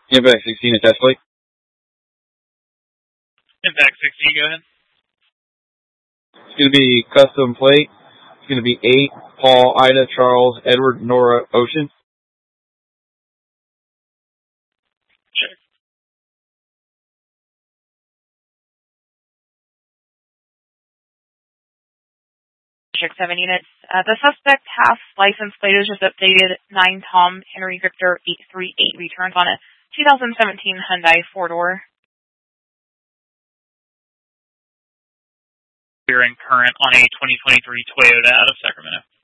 Impact 16 at test plate. Impact 16, go ahead. It's going to be custom plate. It's going to be 8, Paul, Ida, Charles, Edward, Nora, Ocean. Check. Check 7 units. The suspect half license plate is just updated. 9 Tom Henry Victor 838 returns on a 2017 Hyundai 4-door. We're in current on a 2023 Toyota out of Sacramento.